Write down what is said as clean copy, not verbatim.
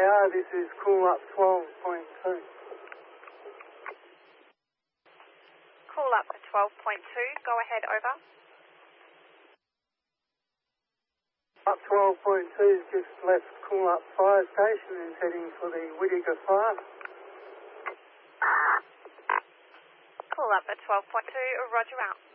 Yeah, this is Cool Up 12.2. Call up to 12.2. Go ahead, over. Up 12.2 is just left Cool Up Fire Station and heading for the Whittaker Fire. Call up at 12.2. Roger out.